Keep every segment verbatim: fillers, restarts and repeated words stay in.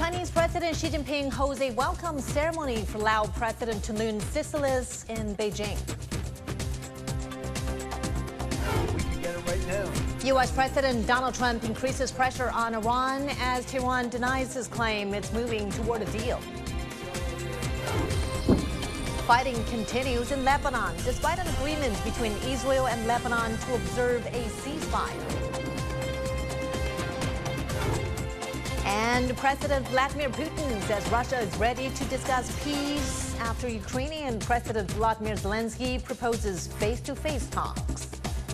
Chinese President Xi Jinping holds a welcome ceremony for Lao President Thulun Sysilis in Beijing. We can get it right now. U S President Donald Trump increases pressure on Iran as Tehran denies his claim it's moving toward a deal. Fighting continues in Lebanon despite an agreement between Israel and Lebanon to observe a ceasefire. And President Vladimir Putin says Russia is ready to discuss peace after Ukrainian President Volodymyr Zelensky proposes face-to-face talks.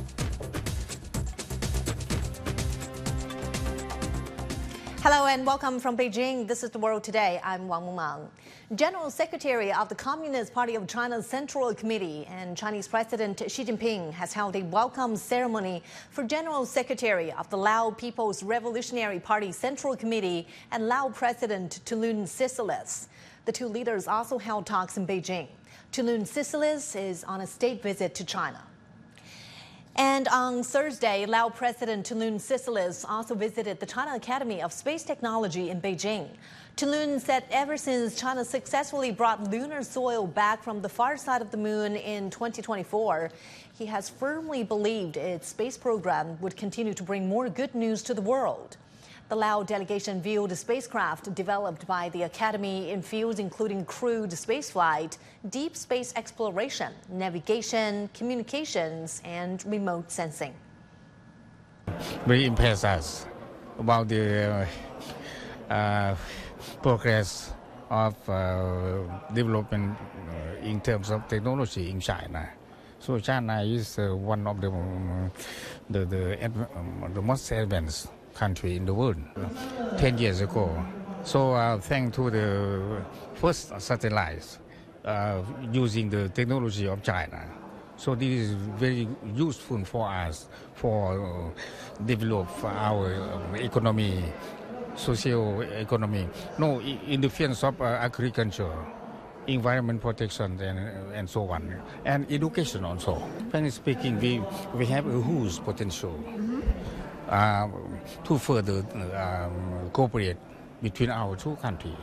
Hello and welcome from Beijing. This is The World Today. I'm Wang Mumang. General Secretary of the Communist Party of China's Central Committee and Chinese President Xi Jinping has held a welcome ceremony for General Secretary of the Lao People's Revolutionary Party Central Committee and Lao President Thulun Sysilis. The two leaders also held talks in Beijing. Thulun Sysilis is on a state visit to China. And on Thursday, Lao President Thulun Sysilis also visited the China Academy of Space Technology in Beijing. Thulun said ever since China successfully brought lunar soil back from the far side of the moon in twenty twenty-four, he has firmly believed its space program would continue to bring more good news to the world. The Lao delegation viewed a spacecraft developed by the Academy in fields including crewed spaceflight, deep space exploration, navigation, communications, and remote sensing. Very impressed us about the uh, uh, progress of uh, development uh, in terms of technology in China. So China is uh, one of the, um, the, the, um, the most advanced country in the world ten years ago. So uh, thanks to the first satellites uh, using the technology of China. So this is very useful for us for uh, develop our um, economy, social economy. No, in the fields of uh, agriculture, environment protection, and, and so on, and education also. Frankly speaking, we, we have a huge potential. Mm-hmm. Uh, to further um, cooperate between our two countries.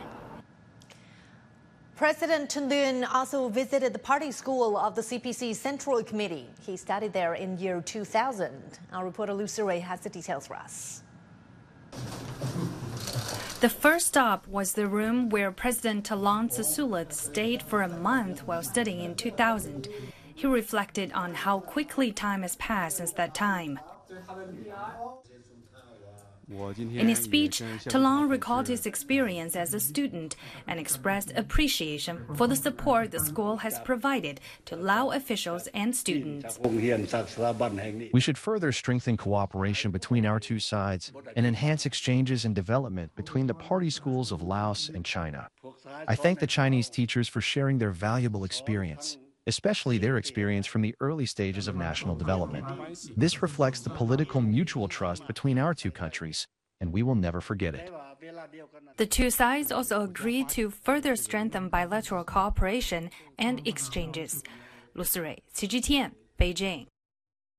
President Thulun also visited the party school of the C P C Central Committee. He studied there in year two thousand. Our reporter Lu Siray has the details for us. The first stop was the room where President Thulun Sysilis stayed for a month while studying in two thousand. He reflected on how quickly time has passed since that time. In his speech, Thulun recalled his experience as a student and expressed appreciation for the support the school has provided to Lao officials and students. We should further strengthen cooperation between our two sides and enhance exchanges and development between the party schools of Laos and China. I thank the Chinese teachers for sharing their valuable experience, especially their experience from the early stages of national development. This reflects the political mutual trust between our two countries, and we will never forget it. The two sides also agreed to further strengthen bilateral cooperation and exchanges. Lu Siray, C G T N, Beijing.